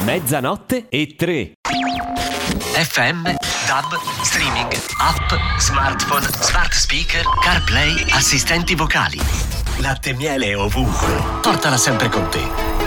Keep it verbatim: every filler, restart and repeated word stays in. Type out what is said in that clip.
Mezzanotte e tre. F M, D A B, streaming, app, smartphone, smart speaker, CarPlay, assistenti vocali. Latte e miele ovunque. Portala sempre con te.